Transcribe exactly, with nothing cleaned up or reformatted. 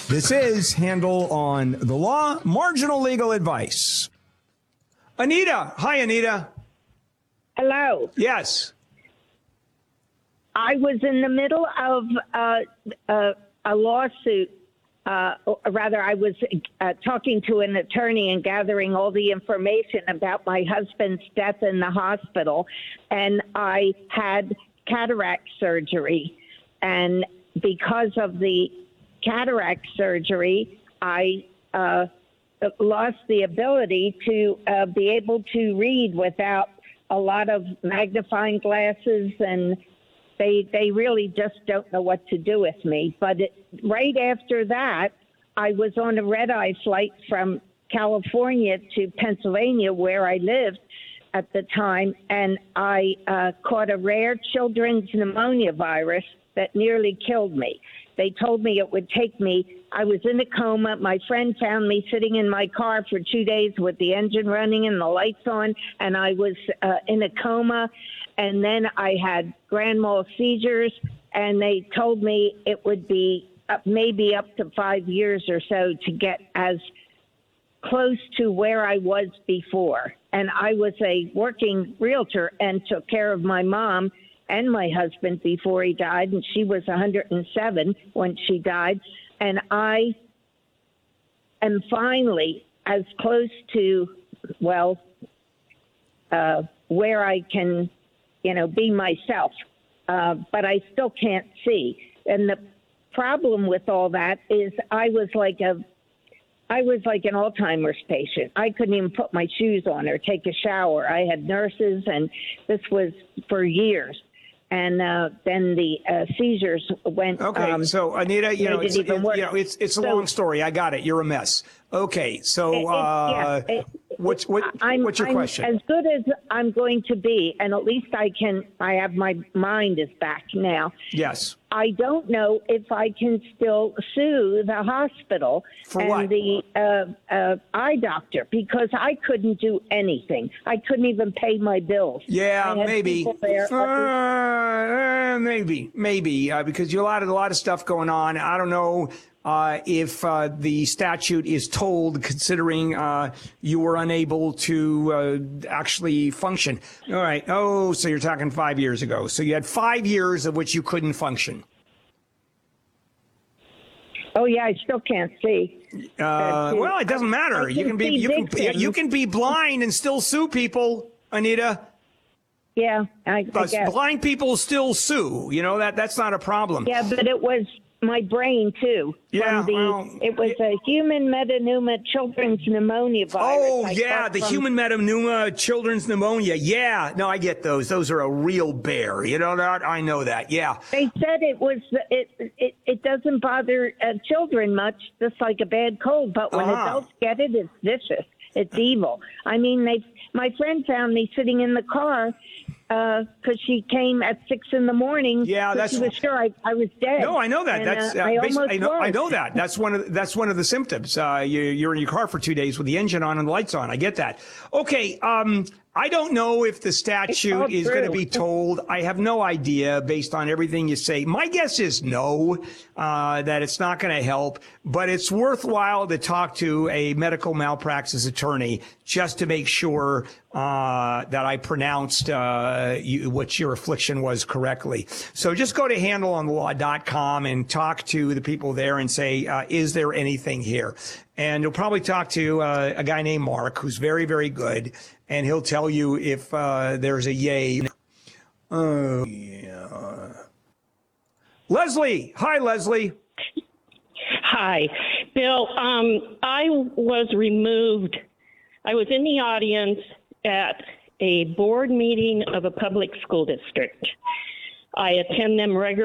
This is Handel on the Law, marginal legal advice. Anita. Hi, Anita. Hello. Yes. I was in the middle of uh, uh, a lawsuit. Uh, or rather, I was uh, talking to an attorney and gathering all the information about my husband's death in the hospital. And I had cataract surgery. And because of the cataract surgery, I uh, lost the ability to uh, be able to read without a lot of magnifying glasses, and they they really just don't know what to do with me. But it, right after that, I was on a red-eye flight from California to Pennsylvania, where I lived at the time, and I uh, caught a rare children's pneumonia virus that nearly killed me. They told me it would take me, I was in a coma. My friend found me sitting in my car for two days with the engine running and the lights on, and I was uh, in a coma. And then I had grand mal seizures, and they told me it would be up, maybe up to five years or so to get as close to where I was before. And I was a working realtor and took care of my mom and my husband before he died, and she was one hundred seven when she died. And I am finally as close to, well, uh, where I can, you know, be myself, uh, but I still can't see. And the problem with all that is I was like a, I was like an Alzheimer's patient. I couldn't even put my shoes on or take a shower. I had nurses, and this was for years. And uh, then the uh, seizures went. Okay, um, so Anita, you know, it's, it, you know, it's it's a so, long story. I got it. You're a mess. Okay, so it, it, uh, yeah, it, what's what, I'm, what's your I'm question? As good as I'm going to be, and at least I can. I have my mind is back now. Yes. I don't know if I can still sue the hospital For and what? the uh, uh, eye doctor, because I couldn't do anything. I couldn't even pay my bills. Yeah, maybe. Uh, maybe, maybe, uh, because you had a lot of stuff going on. I don't know uh, if uh, the statute is told, considering uh, you were unable to uh, actually function. All right. Oh, so you're talking five years ago. So you had five years of which you couldn't function. Oh yeah, I still can't see. Uh, well, it doesn't matter. You can be you can you can be blind and still sue people, Anita. Yeah, I, I guess. Blind people still sue. You know that that's not a problem. Yeah, but it was my brain too. Yeah, the, well, it was a human metapneumovirus children's pneumonia virus. Oh I yeah, the from... human metapneumovirus children's pneumonia. Yeah, no, I get those. Those are a real bear. You know that? I know that. Yeah. They said it was it it, it doesn't bother uh, children much, just like a bad cold. But when uh-huh. adults get it, it's vicious. It's evil. I mean, they. My friend found me sitting in the car because uh, she came at six in the morning. Yeah, that's. She was sure I, I was dead. No, I know that. And, that's. Uh, Uh, I almost I know. was. I know that. That's one of the, that's one of the symptoms. Uh, you, you're in your car for two days with the engine on and the lights on. I get that. Okay. Um, I don't know if the statute is going to be told. I have no idea based on everything you say. My guess is no, uh, that it's not going to help, but it's worthwhile to talk to a medical malpractice attorney just to make sure uh, that I pronounced uh, you, what your affliction was correctly. So just go to handle on the law dot com and talk to the people there and say, uh, is there anything here? And you'll probably talk to uh, a guy named Mark, who's very, very good, and he'll tell you if uh, there's a yay. Oh, yeah. Leslie. Hi, Leslie. Hi. Bill, um, I was removed. I was in the audience at a board meeting of a public school district. I attend them regularly.